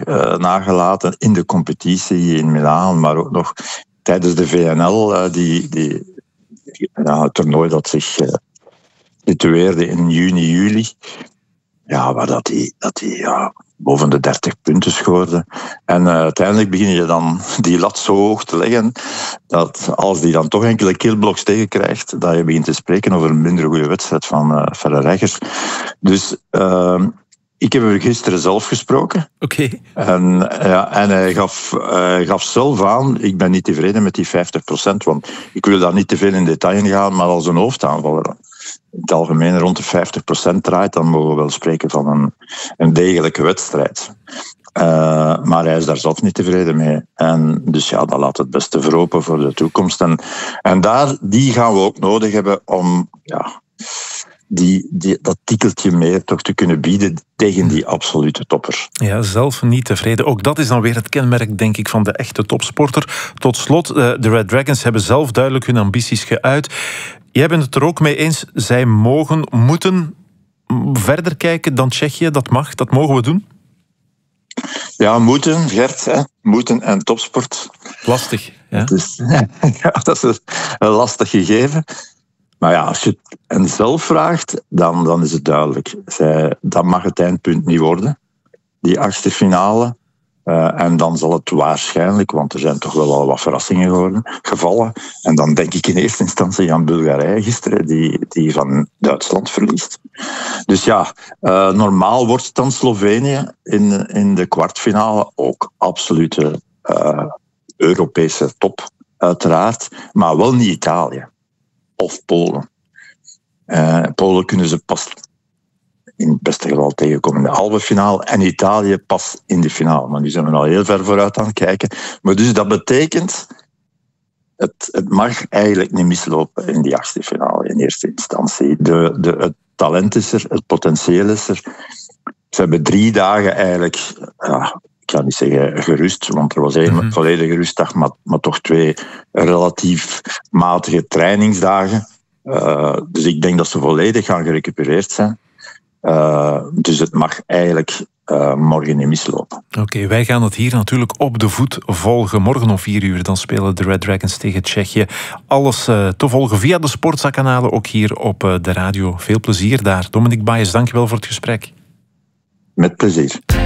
nagelaten in de competitie in Milaan, maar ook nog tijdens de VNL, het toernooi dat zich situeerde in juni, juli. Ja, waar dat hij boven de 30 punten scoorde. En uiteindelijk begin je dan die lat zo hoog te leggen dat als die dan toch enkele killblocks tegenkrijgt, dat je begint te spreken over een minder goede wedstrijd van Ferrerijgers. Dus ik heb hem gisteren zelf gesproken. Oké. En hij gaf zelf aan, ik ben niet tevreden met die 50%, want ik wil daar niet te veel in detail in gaan, maar als een hoofdaanvaller in het algemeen rond de 50% draait, dan mogen we wel spreken van een degelijke wedstrijd. Maar hij is daar zelf niet tevreden mee. En dus dat laat het beste verhopen voor de toekomst. En die gaan we ook nodig hebben om dat tikkeltje meer toch te kunnen bieden tegen die absolute topper. Ja, zelf niet tevreden. Ook dat is dan weer het kenmerk, denk ik, van de echte topsporter. Tot slot, de Red Dragons hebben zelf duidelijk hun ambities geuit. Jij bent het er ook mee eens, zij moeten verder kijken dan Tsjechië. Dat mag, dat mogen we doen? Ja, moeten, Gert. Hè? Moeten en topsport. Lastig, ja. Dus, dat is een lastig gegeven. Maar ja, als je het hen zelf vraagt, dan is het duidelijk. Dat mag het eindpunt niet worden, die 8e finale. En dan zal het waarschijnlijk, want er zijn toch wel al wat verrassingen gevallen. En dan denk ik in eerste instantie aan Bulgarije gisteren, die van Duitsland verliest. Dus normaal wordt het dan Slovenië in de kwartfinale. Ook absolute Europese top, uiteraard. Maar wel niet Italië. Of Polen. Polen kunnen ze pas in het beste geval tegenkomen in de halve finale. En Italië pas in de finale. Maar nu zijn we al heel ver vooruit aan het kijken. Maar dus dat betekent, het mag eigenlijk niet mislopen in die 8e finale in eerste instantie. Het talent is er, het potentieel is er. Ze hebben 3 dagen eigenlijk, ik ga niet zeggen gerust, want er was één volledige rustdag, maar toch 2 relatief matige trainingsdagen. Dus ik denk dat ze volledig gaan gerecupereerd zijn. Dus het mag eigenlijk morgen niet mislopen. Oké, wij gaan het hier natuurlijk op de voet volgen. Morgen om 4 uur dan spelen de Red Dragons tegen Tsjechië. Alles te volgen via de Sportza-kanalen, ook hier op de radio. Veel plezier daar. Dominic Baes, dankjewel voor het gesprek. Met plezier.